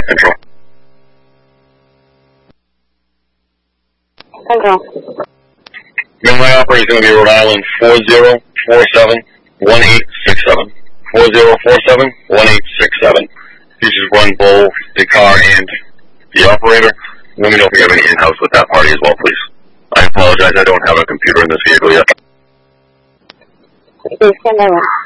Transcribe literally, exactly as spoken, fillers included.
Control. Control. Midnight operator is going to be Rhode Island four zero four seven one eight six seven. four zero four seven one eight six seven. You just run both the car and the operator. Let me know if you have any in-house with that party as well, please. I apologize, I don't have a computer in this vehicle yet. Please stand by one.